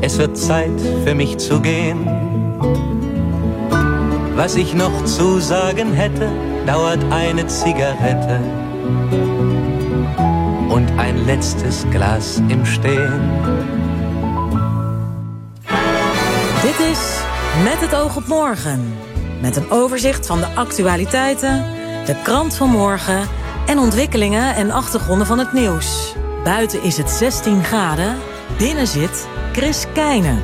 Es wird Zeit für mich zu gehen. Was ich noch zu sagen hätte, dauert eine Zigarette und ein letztes Glas im Stehen. Dit is Met het oog op morgen. Met een overzicht van de actualiteiten, de krant van morgen en ontwikkelingen en achtergronden van het nieuws. Buiten is het 16 graden, binnen zit Chris Keijnen.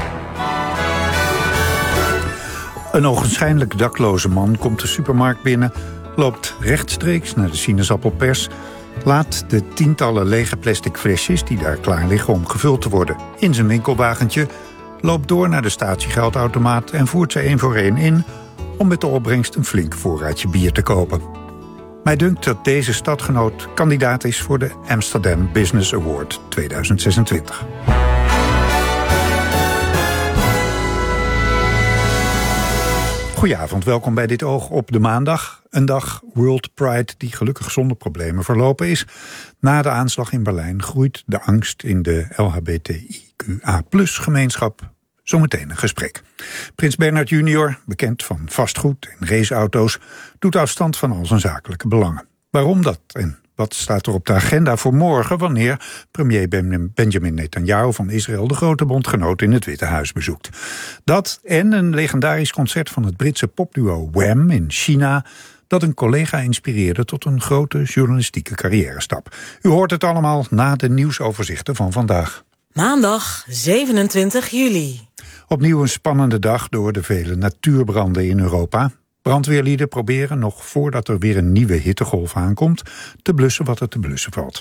Een ogenschijnlijk dakloze man komt de supermarkt binnen, loopt rechtstreeks naar de sinaasappelpers, laat de tientallen lege plastic flesjes die daar klaar liggen om gevuld te worden in zijn winkelwagentje, loopt door naar de statiegeldautomaat en voert ze één voor één in om met de opbrengst een flink voorraadje bier te kopen. Mij dunkt dat deze stadgenoot kandidaat is voor de Amsterdam Business Award 2026. Goedenavond, welkom bij dit Oog op de maandag. Een dag World Pride die gelukkig zonder problemen verlopen is. Na de aanslag in Berlijn groeit de angst in de LHBTIQA+-gemeenschap. Zometeen een gesprek. Prins Bernhard junior, bekend van vastgoed en raceauto's, doet afstand van al zijn zakelijke belangen. Waarom dat en wat staat er op de agenda voor morgen wanneer premier Benjamin Netanyahu van Israël de grote bondgenoot in het Witte Huis bezoekt? Dat en een legendarisch concert van het Britse popduo Wham in China, dat een collega inspireerde tot een grote journalistieke carrièrestap. U hoort het allemaal na de nieuwsoverzichten van vandaag. Maandag 27 juli. Opnieuw een spannende dag door de vele natuurbranden in Europa. Brandweerlieden proberen nog voordat er weer een nieuwe hittegolf aankomt te blussen wat er te blussen valt.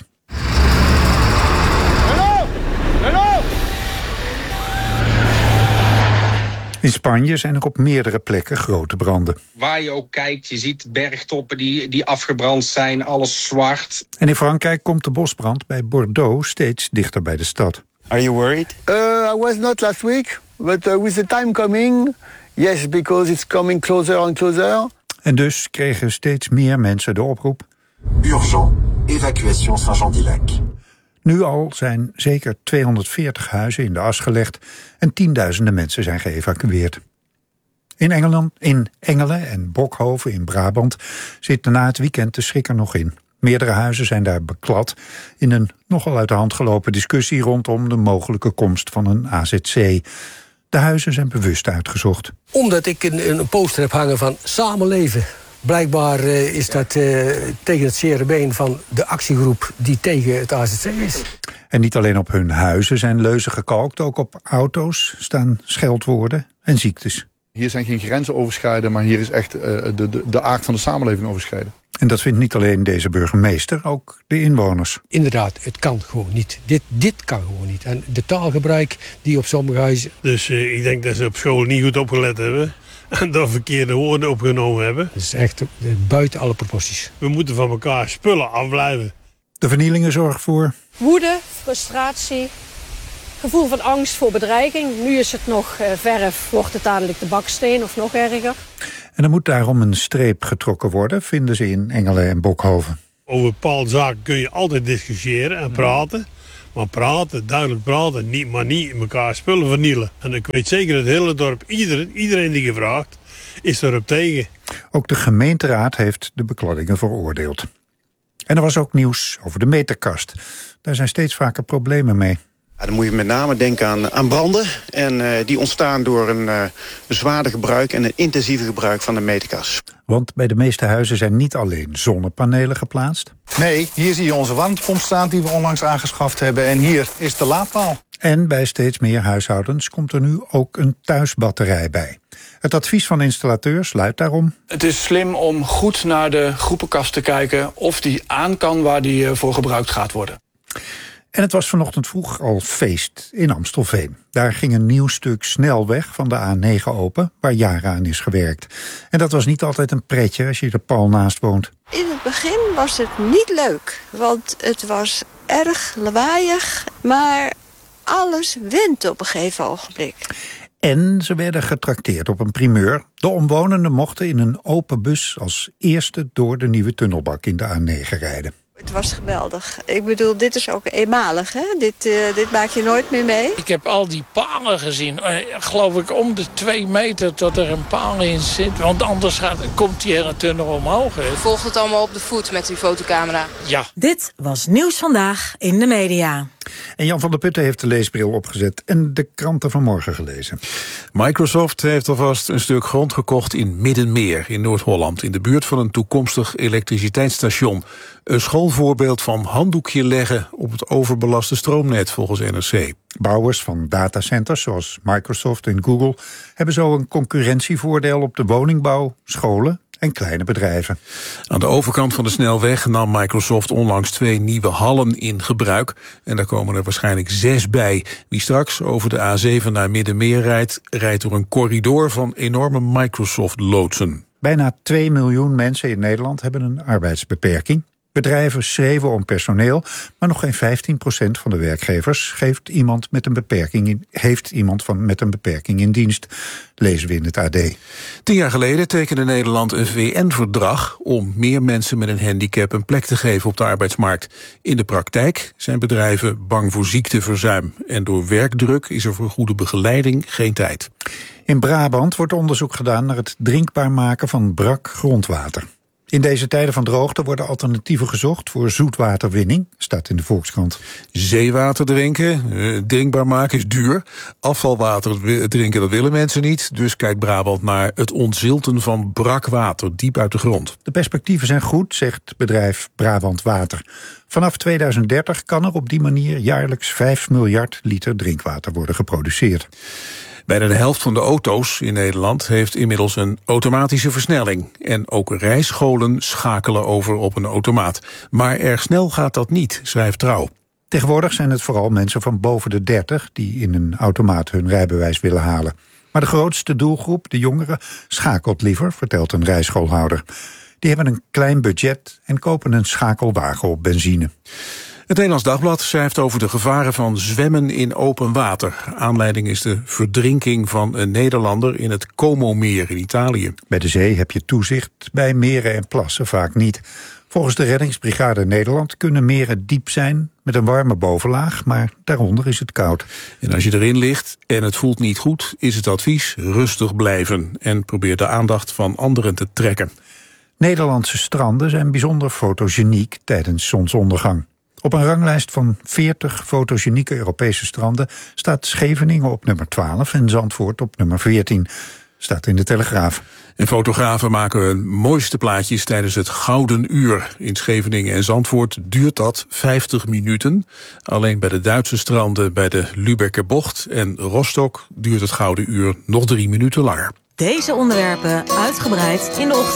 In Spanje zijn er op meerdere plekken grote branden. Waar je ook kijkt, je ziet bergtoppen die afgebrand zijn, alles zwart. En in Frankrijk komt de bosbrand bij Bordeaux steeds dichter bij de stad. Are you worried? I was not last week, but with the time coming, yes, because it's coming closer and closer. En dus kregen steeds meer mensen de oproep: Urgent, evacuation Saint-Jean-d'Ilac. Nu al zijn zeker 240 huizen in de as gelegd en tienduizenden mensen zijn geëvacueerd. In Engelen en Bokhoven in Brabant zit na het weekend de schrik er nog in. Meerdere huizen zijn daar beklad in een nogal uit de hand gelopen discussie rondom de mogelijke komst van een AZC. De huizen zijn bewust uitgezocht. Omdat ik een poster heb hangen van samenleven. Blijkbaar is dat tegen het zere been van de actiegroep die tegen het AZC is. En niet alleen op hun huizen zijn leuzen gekalkt, ook op auto's staan scheldwoorden en ziektes. Hier zijn geen grenzen overschreden, maar hier is echt de aard van de samenleving overschreden. En dat vindt niet alleen deze burgemeester, ook de inwoners. Inderdaad, het kan gewoon niet. Dit kan gewoon niet. En de taalgebruik die op sommige huizen... Dus ik denk dat ze op school niet goed opgelet hebben en dat verkeerde woorden opgenomen hebben. Het is echt buiten alle proporties. We moeten van elkaar spullen afblijven. De vernielingen zorgen voor woede, frustratie, gevoel van angst voor bedreiging. Nu is het nog verf, wordt het dadelijk de baksteen of nog erger. En er moet daarom een streep getrokken worden, vinden ze in Engelen en Bokhoven. Over bepaalde zaken kun je altijd discussiëren en praten. Maar praten, duidelijk praten, maar niet elkaar spullen vernielen. En ik weet zeker dat het hele dorp, iedereen die gevraagd, is erop tegen. Ook de gemeenteraad heeft de bekladdingen veroordeeld. En er was ook nieuws over de meterkast. Daar zijn steeds vaker problemen mee. Ja, dan moet je met name denken aan branden. En die ontstaan door een zwaarder gebruik en een intensiever gebruik van de meterkast. Want bij de meeste huizen zijn niet alleen zonnepanelen geplaatst. Nee, hier zie je onze warmtepomp staan die we onlangs aangeschaft hebben. En hier is de laadpaal. En bij steeds meer huishoudens komt er nu ook een thuisbatterij bij. Het advies van installateurs luidt daarom: het is slim om goed naar de groepenkast te kijken of die aan kan waar die voor gebruikt gaat worden. En het was vanochtend vroeg al feest in Amstelveen. Daar ging een nieuw stuk snelweg van de A9 open, waar jaren aan is gewerkt. En dat was niet altijd een pretje als je er pal naast woont. In het begin was het niet leuk, want het was erg lawaaiig, maar alles went op een gegeven ogenblik. En ze werden getrakteerd op een primeur. De omwonenden mochten in een open bus als eerste door de nieuwe tunnelbak in de A9 rijden. Het was geweldig. Ik bedoel, dit is ook eenmalig, hè? Dit maak je nooit meer mee. Ik heb al die palen gezien. Geloof ik om de 2 meter tot er een paal in zit. Want anders komt die hele tunnel omhoog. Hè. Volgt het allemaal op de voet met die fotocamera? Ja. Dit was Nieuws Vandaag in de media. En Jan van der Putten heeft de leesbril opgezet en de kranten van morgen gelezen. Microsoft heeft alvast een stuk grond gekocht in Middenmeer in Noord-Holland, in de buurt van een toekomstig elektriciteitsstation. Een schoolvoorbeeld van handdoekje leggen op het overbelaste stroomnet, volgens NRC. Bouwers van datacenters zoals Microsoft en Google hebben zo een concurrentievoordeel op de woningbouw, scholen en kleine bedrijven. Aan de overkant van de snelweg nam Microsoft onlangs 2 nieuwe hallen in gebruik. En daar komen er waarschijnlijk 6 bij. Wie straks over de A7 naar Middenmeer rijdt door een corridor van enorme Microsoft-loodsen. Bijna 2 miljoen mensen in Nederland hebben een arbeidsbeperking. Bedrijven schreeuwen om personeel, maar nog geen 15% van de werkgevers heeft iemand met een beperking in dienst, lezen we in het AD. 10 jaar geleden tekende Nederland een VN-verdrag om meer mensen met een handicap een plek te geven op de arbeidsmarkt. In de praktijk zijn bedrijven bang voor ziekteverzuim en door werkdruk is er voor goede begeleiding geen tijd. In Brabant wordt onderzoek gedaan naar het drinkbaar maken van brak grondwater. In deze tijden van droogte worden alternatieven gezocht voor zoetwaterwinning, staat in de Volkskrant. Zeewater drinken, drinkbaar maken is duur. Afvalwater drinken, dat willen mensen niet. Dus kijkt Brabant naar het ontzilten van brak water, diep uit de grond. De perspectieven zijn goed, zegt bedrijf Brabant Water. Vanaf 2030 kan er op die manier jaarlijks 5 miljard liter drinkwater worden geproduceerd. Bijna de helft van de auto's in Nederland heeft inmiddels een automatische versnelling. En ook rijscholen schakelen over op een automaat. Maar erg snel gaat dat niet, schrijft Trouw. Tegenwoordig zijn het vooral mensen van boven de 30 die in een automaat hun rijbewijs willen halen. Maar de grootste doelgroep, de jongeren, schakelt liever, vertelt een rijschoolhouder. Die hebben een klein budget en kopen een schakelwagen op benzine. Het Nederlands Dagblad schrijft over de gevaren van zwemmen in open water. Aanleiding is de verdrinking van een Nederlander in het Como-meer in Italië. Bij de zee heb je toezicht, bij meren en plassen vaak niet. Volgens de Reddingsbrigade Nederland kunnen meren diep zijn met een warme bovenlaag, maar daaronder is het koud. En als je erin ligt en het voelt niet goed, is het advies rustig blijven en probeer de aandacht van anderen te trekken. Nederlandse stranden zijn bijzonder fotogeniek tijdens zonsondergang. Op een ranglijst van 40 fotogenieke Europese stranden staat Scheveningen op nummer 12 en Zandvoort op nummer 14. Staat in de Telegraaf. En fotografen maken hun mooiste plaatjes tijdens het Gouden Uur. In Scheveningen en Zandvoort duurt dat 50 minuten. Alleen bij de Duitse stranden bij de Lübecker Bocht en Rostock duurt het Gouden Uur nog 3 minuten langer. Deze onderwerpen uitgebreid in de ochtend.